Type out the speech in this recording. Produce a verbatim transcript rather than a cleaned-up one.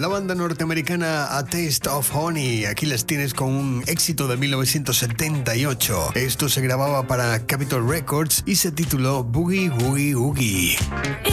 La banda norteamericana A Taste of Honey. Aquí las tienes con un éxito de mil novecientos setenta y ocho. Esto se grababa para Capitol Records y se tituló Boogie Woogie Oogie.